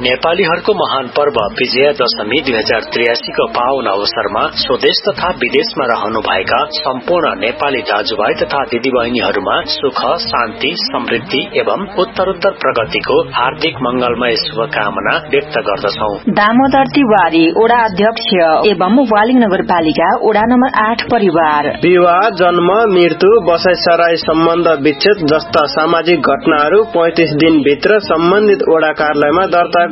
नेपालीहरूको महान पर्व विजया दशमी 2083 को पावन अवसरमा स्वदेश तथा विदेशमा रहनुभएका सम्पूर्ण नेपाली दाजुभाइ तथा दिदीबहिनीहरूमा सुख शान्ति समृद्धि एवं उत्तरोत्तर प्रगतिको हार्दिक मंगलमय शुभकामना व्यक्त गर्दछौ। दामोदर तिवारी वडा अध्यक्ष एवं वालिङ नगरपालिका वडा नम्बर 8 परिवार। विवाह जन्म मृत्यु बसाइसराई सम्बन्ध विच्छेद जस्ता सामाजिक घटनाहरू 35 दिन भित्र सम्बन्धित वडा कार्यालयमा दर्ता